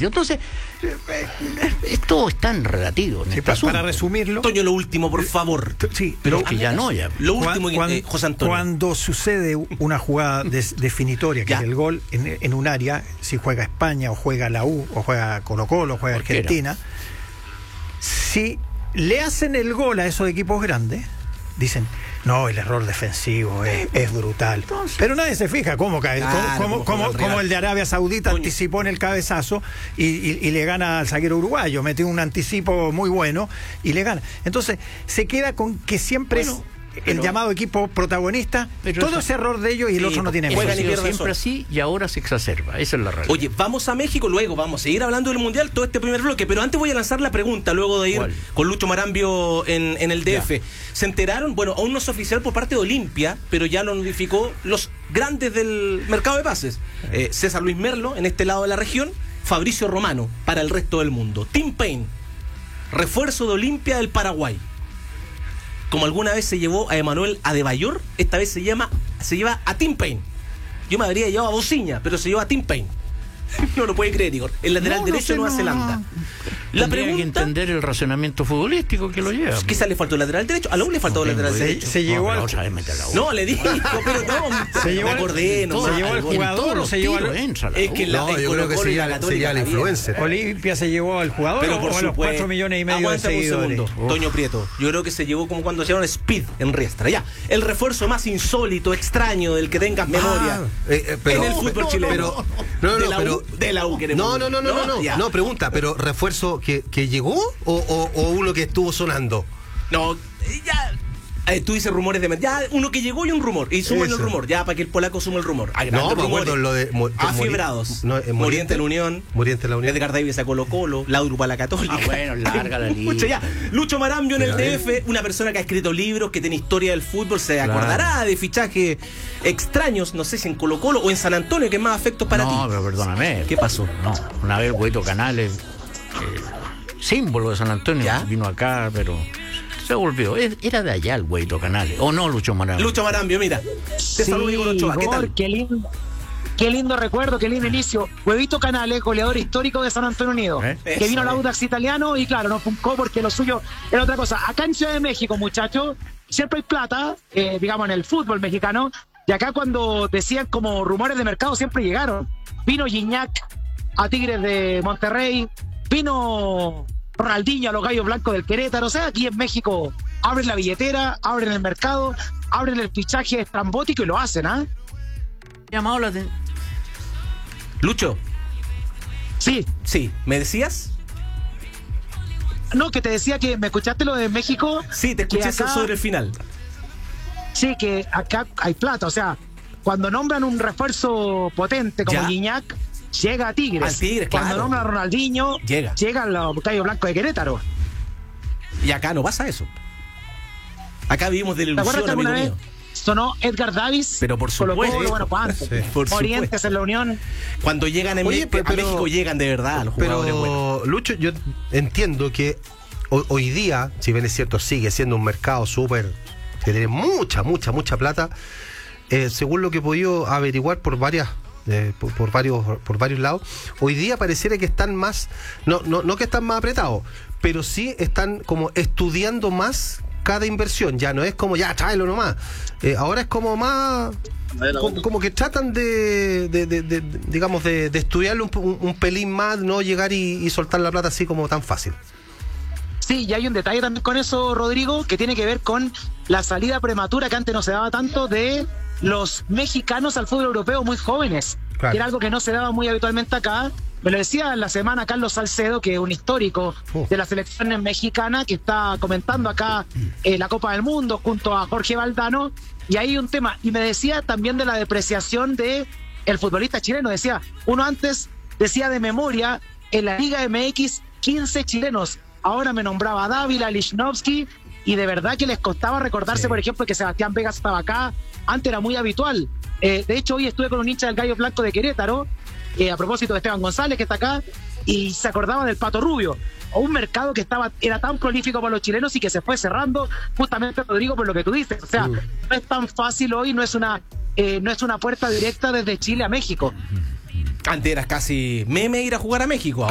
partido. Entonces, esto es tan relativo. Para resumirlo, Toño, lo último, por favor. Sí, pero que ya no, ya. Lo último, José Antonio. Cuando sucede una jugada definitoria, que es el gol en un área, si juega España, o juega la U, o juega Colo-Colo, o juega Argentina, si le hacen el gol a esos equipos grandes, dicen, no, el error defensivo es brutal. Entonces, pero nadie se fija cómo cae, cómo el de Arabia Saudita anticipó en el cabezazo y le gana al zaguero uruguayo, metió un anticipo muy bueno y le gana. Entonces se queda con que siempre es el llamado equipo protagonista, todo ese error de ellos y el otro no tiene juegan y pierden siempre así, y ahora se exacerba. Esa es la realidad. Oye, vamos a México, luego vamos a seguir hablando del Mundial, todo este primer bloque, pero antes voy a lanzar la pregunta, luego de ir con Lucho Marambio en el DF. Ya. Se enteraron, bueno, aún no es oficial por parte de Olimpia, pero ya lo notificó los grandes del mercado de pases. César Luis Merlo, en este lado de la región, Fabricio Romano, para el resto del mundo. Tim Payne, refuerzo de Olimpia del Paraguay. Como alguna vez se llevó a Emanuel Adebayor, esta vez se lleva a Tim Payne. Yo me habría llevado a Bociña, pero se lleva a Tim Payne. No lo puede creer, Igor. El lateral derecho de Nueva Zelanda. La pregunta, hay que entender el razonamiento futbolístico que lo lleva. Quizás le faltó el lateral derecho. A la U le faltó el lateral derecho. Se llevó al No, le dijo, pero no. Se llevó al jugador o se llevó al... Es que yo creo que sería la influencer. Olimpia se llevó al jugador, pero por o a los 4,5 millones de seguidores. Toño Prieto, yo creo que se llevó como cuando hicieron Speed en Riestra. Ya, el refuerzo más insólito, extraño, del que tengas memoria en el fútbol chileno. De la U queremos. No, pregunta, pero ¿refuerzo que llegó o uno que estuvo sonando? No, ya. Tú dices rumores de... Ya, uno que llegó y un rumor. Y sumen el rumor. Ya, para que el polaco sume el rumor. No, me acuerdo lo de... Afiebrados. Moriente en la Unión. Edgar Davis a Colo-Colo. Laudrup a la Católica. Bueno, larga la lista. Ya. Lucho Marambio en el DF. Una persona que ha escrito libros, que tiene historia del fútbol. Se acordará de fichajes extraños. No sé si en Colo-Colo o en San Antonio, que es más afectos para ti. No, pero perdóname. ¿Qué pasó? No, una vez Hueito Canales, símbolo de San Antonio, vino acá, pero... se volvió, era de allá el Hueito Canales, ¿o no, Lucho Marambio? Lucho Marambio, mira. Te saludo, Igor Ochoa, ¿qué tal? Qué lindo recuerdo, qué lindo inicio. Huevito Canales, goleador histórico de San Antonio Unido, que vino al Audax italiano y claro, no funcó porque lo suyo era otra cosa. Acá en Ciudad de México, muchachos, siempre hay plata, digamos, en el fútbol mexicano, y acá cuando decían como rumores de mercado siempre llegaron. Vino Gignac a Tigres de Monterrey, vino... Ronaldinho a los Gallos Blancos del Querétaro. O sea, aquí en México abren la billetera, abren el mercado, abren el fichaje estrambótico y lo hacen, ¿ah? Llamado la atención. Lucho. Sí, ¿me decías? No, que te decía que me escuchaste lo de México. Sí, te escuché acá, sobre el final. Sí, que acá hay plata, o sea, cuando nombran un refuerzo potente como Gignac, llega a Tigres. Al Tigres, cuando nombra a Ronaldinho, llega a los Gallos Blancos de Querétaro. Y acá no pasa eso. Acá vivimos de la ilusión, amigo mío. Sonó Edgar Davis, pero por supuesto, bueno, Orientes en la Unión. Cuando llegan a México llegan de verdad los jugadores buenos. Lucho, yo entiendo que hoy día, si bien es cierto, sigue siendo un mercado súper que tiene mucha plata. Según lo que he podido averiguar por varios lados, hoy día pareciera que están más, no que están más apretados, pero sí están como estudiando más cada inversión. Ya no es como ya tráelo nomás, ahora es como más como que tratan de estudiarlo un pelín más, no llegar y soltar la plata así como tan fácil. Sí, y hay un detalle también con eso, Rodrigo, que tiene que ver con la salida prematura que antes no se daba tanto de los mexicanos al fútbol europeo muy jóvenes, claro, que era algo que no se daba muy habitualmente acá. Me lo decía en la semana Carlos Salcedo, que es un histórico de la selección mexicana, que está comentando acá la Copa del Mundo junto a Jorge Valdano, y ahí un tema. Y me decía también de la depreciación de el futbolista chileno. Decía, uno antes decía de memoria, en la Liga MX, 15 chilenos. Ahora me nombraba Dávila, Lichnowsky, y de verdad que les costaba recordarse, por ejemplo, que Sebastián Vegas estaba acá. Antes era muy habitual. De hecho, hoy estuve con un hincha del Gallo Blanco de Querétaro, a propósito de Esteban González, que está acá, y se acordaba del Pato Rubio, o un mercado que era tan prolífico para los chilenos y que se fue cerrando, justamente, Rodrigo, por lo que tú dices. O sea, no es tan fácil hoy, no es una puerta directa desde Chile a México. Antes era casi meme ir a jugar a México.